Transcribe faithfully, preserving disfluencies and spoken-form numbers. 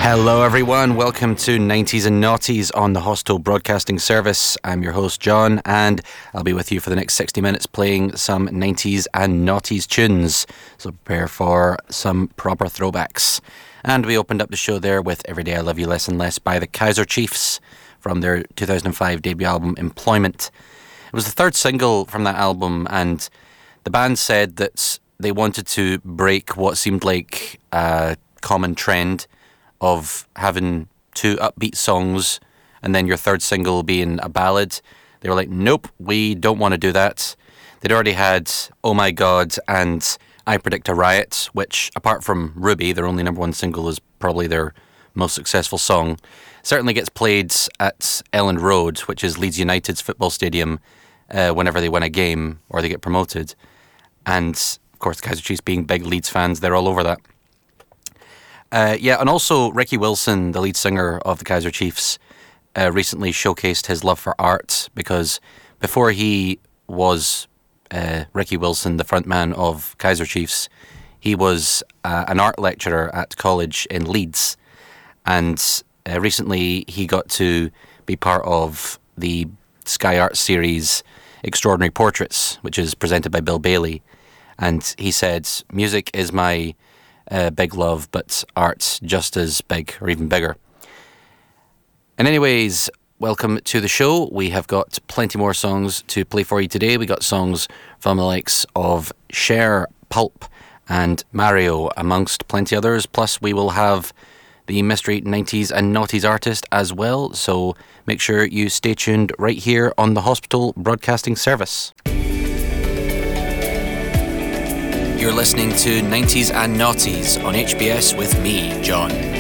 Hello everyone, welcome to nineties and Naughties on the Hostel Broadcasting Service. I'm your host John, and I'll be with you for the next sixty minutes playing some nineties and Naughties tunes. So prepare for some proper throwbacks. And we opened up the show there with Every Day I Love You Less and Less by the Kaiser Chiefs from their two thousand five debut album Employment. It was the third single from that album, and the band said that they wanted to break what seemed like a common trend of having two upbeat songs and then your third single being a ballad. They were like, nope, we don't want to do that. They'd already had Oh My God and I Predict a Riot, which, apart from Ruby, their only number one single, is probably their most successful song. Certainly gets played at Elland Road, which is Leeds United's football stadium, uh, whenever they win a game or they get promoted. And, of course, the Kaiser Chiefs being big Leeds fans, they're all over that. Uh, yeah, and also Ricky Wilson, the lead singer of the Kaiser Chiefs, uh, recently showcased his love for art, because before he was uh, Ricky Wilson, the frontman of Kaiser Chiefs, he was uh, an art lecturer at college in Leeds, and uh, recently he got to be part of the Sky Art series Extraordinary Portraits, which is presented by Bill Bailey, and he said, music is my Uh, big love, but art's just as big or even bigger. And anyways, welcome to the show. We have got plenty more songs to play for you today. We got songs from the likes of Cher, Pulp and Mario, amongst plenty others. Plus we will have the mystery nineties and Naughties artist as well, so make sure you stay tuned right here on the Hospital Broadcasting Service. You're listening to nineties and Naughties on H B S with me, John.